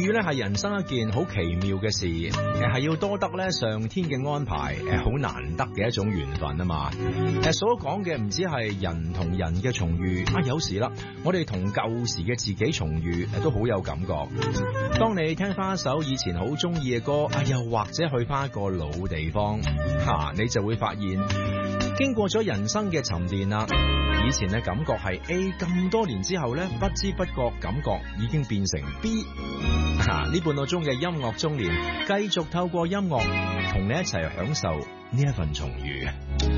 遇咧係人生一件好奇妙嘅事，係要多得咧上天嘅安排，好難得嘅一種緣分啊嘛。所講嘅唔止係人同人嘅重遇啊，有時啦，我哋同舊時嘅自己重遇都好有感覺。當你聽翻一首以前好中意嘅歌啊，又或者去翻一個老地方你就會發現經過咗人生嘅沉澱啦，以前嘅感覺係 A， 咁多年之後呢，不知不覺感覺已經變成 B。呢半個鐘嘅音樂中年，繼續透過音樂同你一齊享受呢一份重遇。